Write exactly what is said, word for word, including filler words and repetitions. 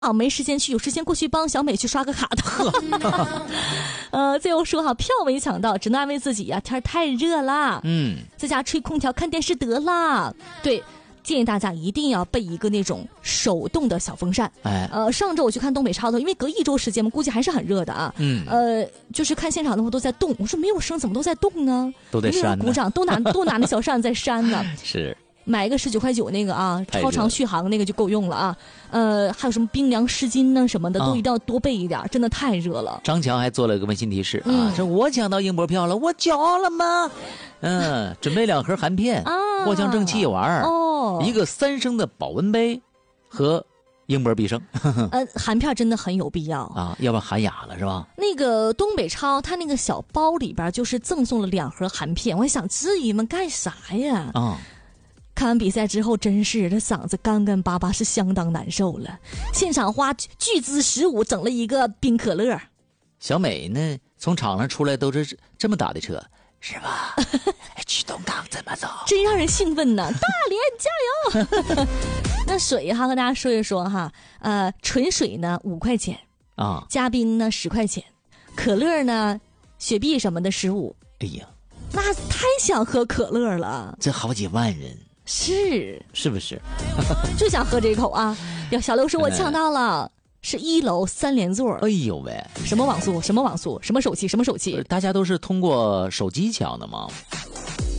啊，没时间去，有时间过去帮小美去刷个卡的。呃，最后说哈，票没抢到，只能安慰自己呀、啊，天太热了，嗯，在家吹空调看电视得了。对，建议大家一定要备一个那种手动的小风扇。哎，呃，上周我去看东北超头，因为隔一周时间嘛，估计还是很热的啊。嗯，呃，就是看现场的话都在动，我说没有声，怎么都在动呢？ 都在扇呢， 鼓掌，都拿都拿那小扇在扇呢。 是。 买一个十九块九那个啊，超长续航那个就够用了啊。呃，还有什么冰凉湿巾呢什么的，都一定要多备一点，啊、真的太热了。 张强还做了个温馨提示啊，说、嗯、我抢到英博票了，我交了吗？嗯，准备两盒含片、啊、藿香正气一丸哦，一个三升的保温杯和英博必胜。 呃，含片真的很有必要啊，要不然含哑了是吧？ 那个东北超它那个小包里边就是赠送了两盒含片，我想至于吗？干啥呀？啊。看完比赛之后，真是这嗓子干干巴巴，是相当难受了。现场花巨资十五整了一个冰可乐。 小美呢，从场上出来都是这么打的车，是吧？去东港怎么走？ 真让人兴奋呢！大连加油！那水哈，和大家说一说哈，呃，纯水呢五块钱啊，加冰呢十块钱，可乐呢雪碧什么的十五。 哎呀， 那太想喝可乐了， 这好几万人。 是是不是就想喝这口啊？小刘说我抢到了，是一楼三连座。 哎呦喂， 什么网速什么网速什么手气什么手气， 大家都是通过手机抢的吗？